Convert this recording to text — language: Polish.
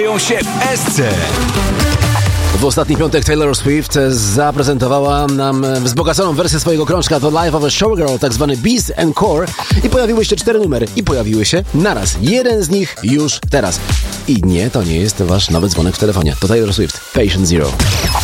się w SC. W ostatni piątek Taylor Swift zaprezentowała nam wzbogaconą wersję swojego krążka The Life of a Showgirl, tak zwany Beast and Core, i pojawiły się 4 numery i pojawiły się naraz. Jeden z nich już teraz. I nie, to nie jest wasz nowy dzwonek w telefonie. To Taylor Swift, Patient Zero.